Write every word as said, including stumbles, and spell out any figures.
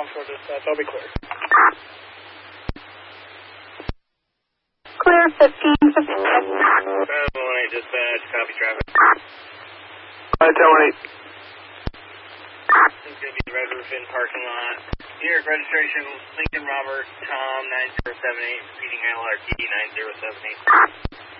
one four dispatch. I'll be clear. Clear fifteen fifty-six. Bravo one eight dispatch, copy traffic. Hotel one eight. This is going to be the Red Roof Inn parking lot. Here, registration, Lincoln Robert, Tom nine zero seven eight, repeating L R T nine zero seven eight.